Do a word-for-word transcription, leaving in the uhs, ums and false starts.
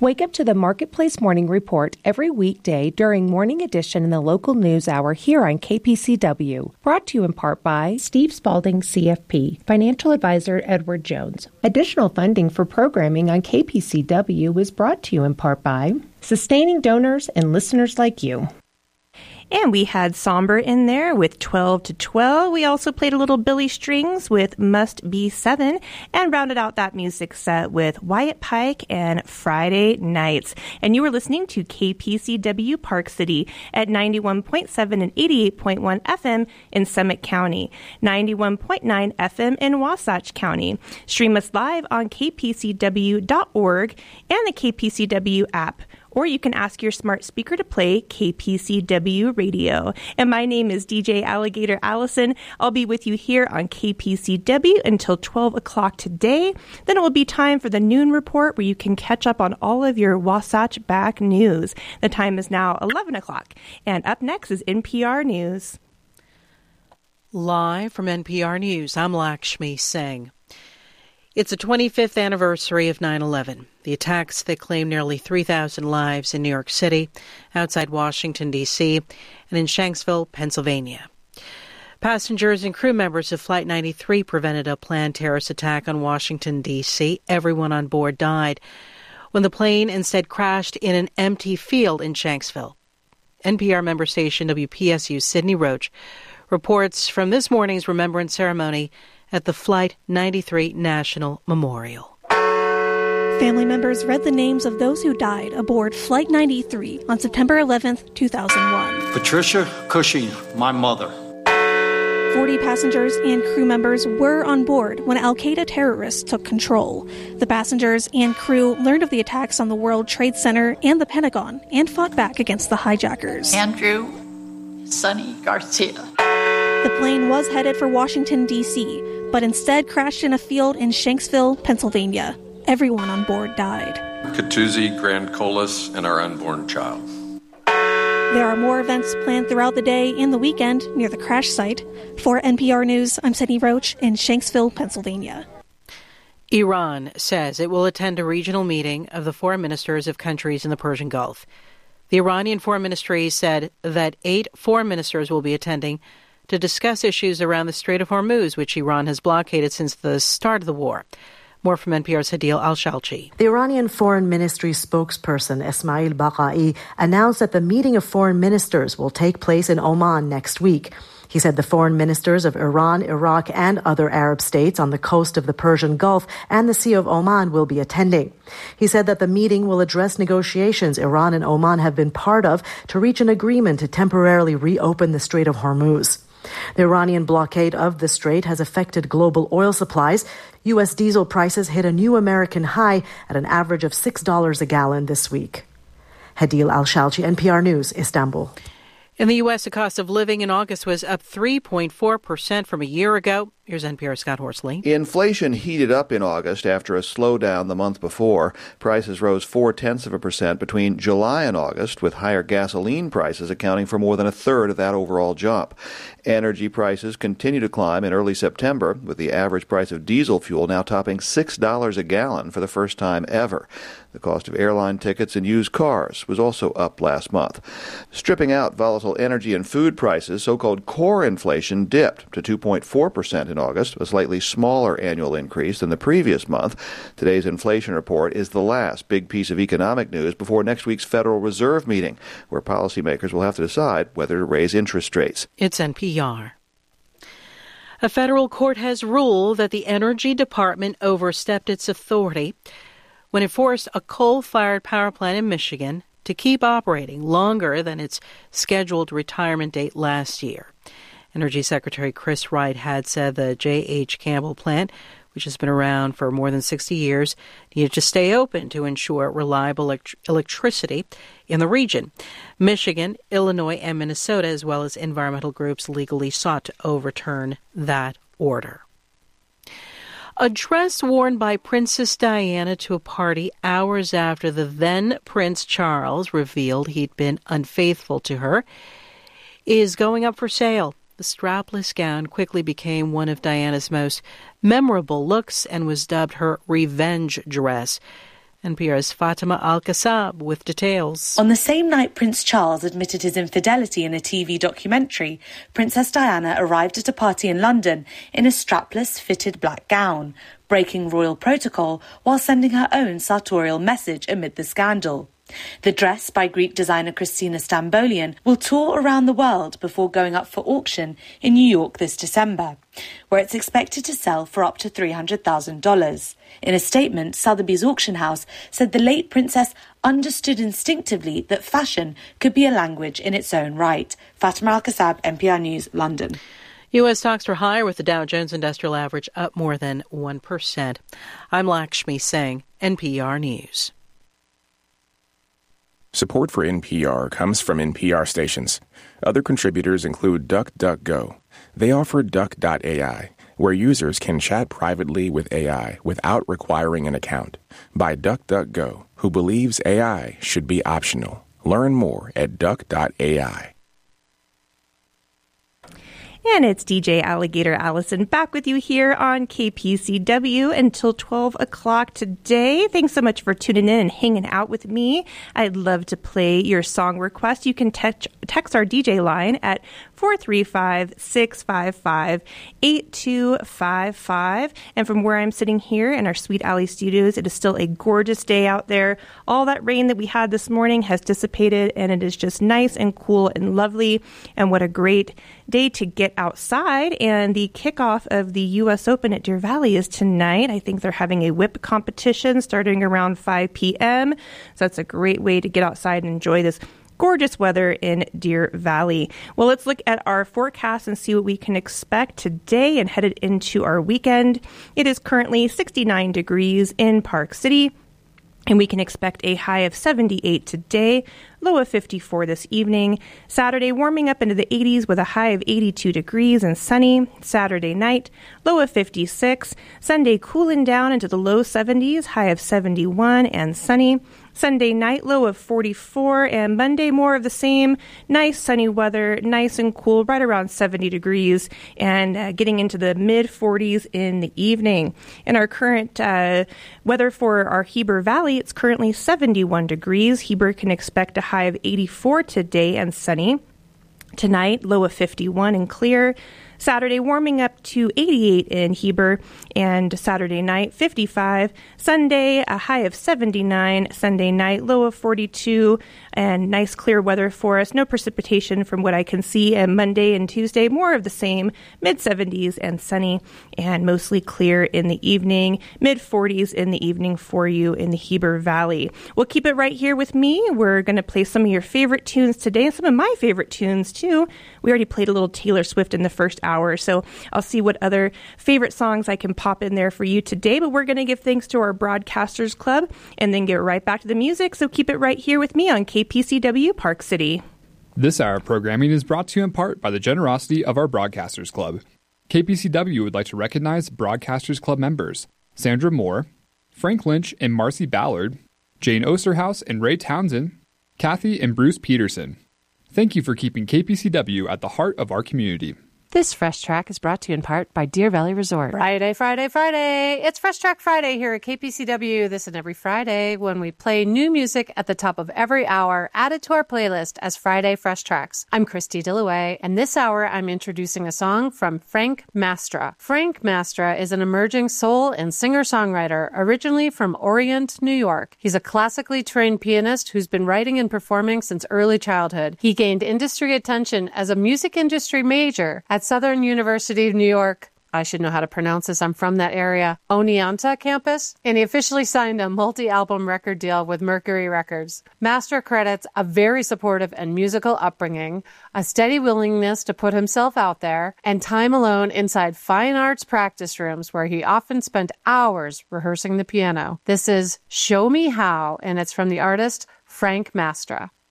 Wake up to the Marketplace Morning Report every weekday during Morning Edition in the local news hour here on K P C W. Brought to you in part by Steve Spalding, C F P, Financial Advisor Edward Jones. Additional funding for programming on K P C W is brought to you in part by sustaining donors and listeners like you. And we had Somber in there with twelve to twelve. We also played a little Billy Strings with Must Be Seven and rounded out that music set with Wyatt Pike and Friday Nights. And you were listening to K P C W Park City at ninety-one point seven and eighty-eight point one F M in Summit County, ninety-one point nine F M in Wasatch County. Stream us live on k p c w dot org and the K P C W app. Or you can ask your smart speaker to play K P C W Radio. And my name is D J Alligator Allison. I'll be with you here on K P C W until twelve o'clock today. Then it will be time for the Noon Report, where you can catch up on all of your Wasatch Back news. The time is now eleven o'clock. And up next is N P R News. Live from N P R News, I'm Lakshmi Singh. It's the twenty-fifth anniversary of nine eleven, the attacks that claimed nearly three thousand lives in New York City, outside Washington, D C, and in Shanksville, Pennsylvania. Passengers and crew members of Flight ninety-three prevented a planned terrorist attack on Washington, D C. Everyone on board died when the plane instead crashed in an empty field in Shanksville. N P R member station W P S U's Sydney Roach reports from this morning's remembrance ceremony at the Flight ninety-three National Memorial. Family members read the names of those who died aboard Flight ninety-three on September eleventh, two thousand one. Patricia Cushing, my mother. forty passengers and crew members were on board when al-Qaeda terrorists took control. The passengers and crew learned of the attacks on the World Trade Center and the Pentagon and fought back against the hijackers. Andrew Sonny Garcia. The plane was headed for Washington, D C, but instead crashed in a field in Shanksville, Pennsylvania. Everyone on board died. Katuzi, Grand Colas, and our unborn child. There are more events planned throughout the day and the weekend near the crash site. For N P R News, I'm Sydney Roach in Shanksville, Pennsylvania. Iran says it will attend a regional meeting of the foreign ministers of countries in the Persian Gulf. The Iranian Foreign Ministry said that eight foreign ministers will be attending to discuss issues around the Strait of Hormuz, which Iran has blockaded since the start of the war. More from N P R's Hadil Al-Shalchi. The Iranian Foreign Ministry spokesperson Esmail Baqai announced that the meeting of foreign ministers will take place in Oman next week. He said the foreign ministers of Iran, Iraq, and other Arab states on the coast of the Persian Gulf and the Sea of Oman will be attending. He said that the meeting will address negotiations Iran and Oman have been part of to reach an agreement to temporarily reopen the Strait of Hormuz. The Iranian blockade of the strait has affected global oil supplies. U S diesel prices hit a new American high at an average of six dollars a gallon this week. Hadil Al-Shalchi, N P R News, Istanbul. In the U S, the cost of living in August was up three point four percent from a year ago. Here's N P R's Scott Horsley. Inflation heated up in August after a slowdown the month before. Prices rose four-tenths of a percent between July and August, with higher gasoline prices accounting for more than a third of that overall jump. Energy prices continue to climb in early September, with the average price of diesel fuel now topping six dollars a gallon for the first time ever. The cost of airline tickets and used cars was also up last month. Stripping out volatile energy and food prices, so-called core inflation dipped to two point four percent in August, a slightly smaller annual increase than the previous month. Today's inflation report is the last big piece of economic news before next week's Federal Reserve meeting, where policymakers will have to decide whether to raise interest rates. It's N P R. A federal court has ruled that the Energy Department overstepped its authority when it forced a coal-fired power plant in Michigan to keep operating longer than its scheduled retirement date last year. Energy Secretary Chris Wright had said the J H. Campbell plant, which has been around for more than sixty years, needed to stay open to ensure reliable elect- electricity in the region. Michigan, Illinois, and Minnesota, as well as environmental groups, legally sought to overturn that order. A dress worn by Princess Diana to a party hours after the then Prince Charles revealed he'd been unfaithful to her is going up for sale. The strapless gown quickly became one of Diana's most memorable looks and was dubbed her revenge dress. N P R's Fatima Al-Kassab with details. On the same night Prince Charles admitted his infidelity in a T V documentary, Princess Diana arrived at a party in London in a strapless, fitted black gown, breaking royal protocol while sending her own sartorial message amid the scandal. The dress, by Greek designer Christina Stambolian, will tour around the world before going up for auction in New York this December, where it's expected to sell for up to three hundred thousand dollars. In a statement, Sotheby's auction house said the late princess understood instinctively that fashion could be a language in its own right. Fatima Al-Kassab, N P R News, London. U S stocks were higher with the Dow Jones Industrial Average up more than one percent. I'm Lakshmi Singh, N P R News. Support for N P R comes from N P R stations. Other contributors include DuckDuckGo. They offer Duck dot A I, where users can chat privately with A I without requiring an account. By DuckDuckGo, who believes A I should be optional. Learn more at Duck dot A I. And it's D J Alligator Allison back with you here on K P C W until twelve o'clock today. Thanks so much for tuning in and hanging out with me. I'd love to play your song request. You can text, text our D J line at four three five, six five five, eight two five five. And from where I'm sitting here in our Sweet Alley studios, it is still a gorgeous day out there. All that rain that we had this morning has dissipated, and it is just nice and cool and lovely. And what a great day to get outside. And the kickoff of the U S Open at Deer Valley is tonight. I think they're having a whip competition starting around five p.m. So that's a great way to get outside and enjoy this gorgeous weather in Deer Valley. Well, let's look at our forecast and see what we can expect today and headed into our weekend. It is currently sixty-nine degrees in Park City, and we can expect a high of seventy-eight today, low of fifty-four this evening. Saturday warming up into the eighties with a high of eighty-two degrees and sunny. Saturday night, low of fifty-six. Sunday cooling down into the low seventies, high of seventy-one and sunny. Sunday night, low of forty-four, and Monday more of the same. Nice sunny weather, nice and cool, right around seventy degrees, and uh, getting into the mid forties in the evening. In our current uh, weather for our Heber Valley, it's currently seventy-one degrees. Heber can expect a high of eighty-four today and sunny. Tonight, low of fifty-one and clear. Saturday warming up to eighty-eight in Heber, and Saturday night fifty-five. Sunday a high of seventy-nine. Sunday night low of forty-two, and nice clear weather for us. No precipitation from what I can see. And Monday and Tuesday more of the same, mid seventies and sunny, and mostly clear in the evening. Mid forties in the evening for you in the Heber Valley. We'll keep it right here with me. We're going to play some of your favorite tunes today, and some of my favorite tunes too. We already played a little Taylor Swift in the first hour, so I'll see what other favorite songs I can pop in there for you today. But we're going to give thanks to our Broadcasters Club and then get right back to the music. So keep it right here with me on K P C W Park City. This hour of programming is brought to you in part by the generosity of our Broadcasters Club. K P C W would like to recognize Broadcasters Club members Sandra Moore, Frank Lynch and Marcy Ballard, Jane Osterhaus and Ray Townsend, Kathy and Bruce Peterson. Thank you for keeping K P C W at the heart of our community. This Fresh Track is brought to you in part by Deer Valley Resort. Friday, Friday, Friday. It's Fresh Track Friday here at K P C W. This and every Friday when we play new music at the top of every hour added to our playlist as Friday Fresh Tracks. I'm Christy Dillaway, and this hour I'm introducing a song from Frank Mastra. Frank Mastra is an emerging soul and singer-songwriter originally from Orient, New York. He's a classically trained pianist who's been writing and performing since early childhood. He gained industry attention as a music industry major at Southern University of New York. I should know how to pronounce this. I'm from that area. Oneonta campus. And he officially signed a multi-album record deal with Mercury Records. Mastra credits a very supportive and musical upbringing, a steady willingness to put himself out there, and time alone inside fine arts practice rooms where he often spent hours rehearsing the piano. This is Show Me How, and it's from the artist Frank Mastra.